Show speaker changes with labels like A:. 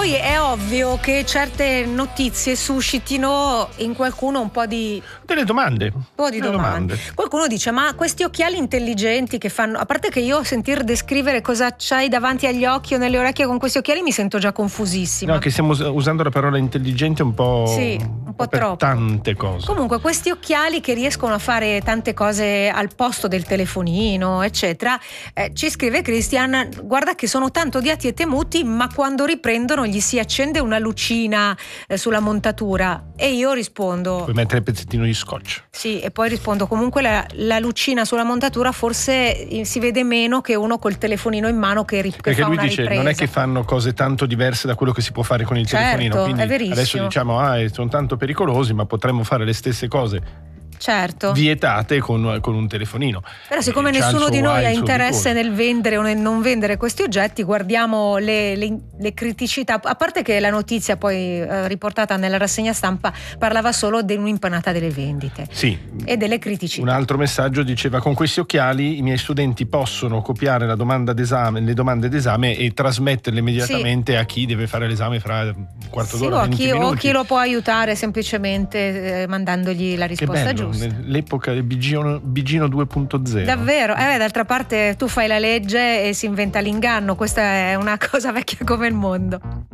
A: Poi è ovvio che certe notizie suscitino in qualcuno un po' di
B: delle domande.
A: Un po' di domande. Qualcuno dice: ma questi occhiali intelligenti che fanno, a parte che io sentir descrivere cosa c'hai davanti agli occhi o nelle orecchie con questi occhiali mi sento già confusissima.
B: No, che stiamo usando la parola intelligente un po',
A: sì, un po'
B: per
A: troppo.
B: Tante cose.
A: Comunque questi occhiali che riescono a fare tante cose al posto del telefonino eccetera, ci scrive Christian: guarda che sono tanto odiati e temuti, ma quando riprendono gli si accende una lucina sulla montatura. E io rispondo:
B: puoi mettere il pezzettino di scotch.
A: Sì, e poi rispondo: comunque la lucina sulla montatura forse si vede meno che uno col telefonino in mano che
B: perché
A: fa
B: lui
A: una
B: dice
A: ripresa.
B: Non è che fanno cose tanto diverse da quello che si può fare con il telefonino, quindi
A: è verissimo.
B: adesso diciamo sono tanto pericolosi, ma potremmo fare le stesse cose vietate con un telefonino.
A: Però siccome nessuno di noi ha interesse nel vendere o nel non vendere questi oggetti, guardiamo le criticità, a parte che la notizia poi riportata nella rassegna stampa parlava solo di un'impennata delle vendite e delle criticità.
B: Un altro messaggio diceva: con questi occhiali i miei studenti possono copiare le domande d'esame e trasmetterle immediatamente a chi deve fare l'esame fra un quarto d'ora, 20 minuti.
A: O chi lo può aiutare semplicemente mandandogli la risposta giusta.
B: Nell'epoca del Bigino 2.0.
A: Davvero? D'altra parte tu fai la legge e si inventa l'inganno, questa è una cosa vecchia come il mondo.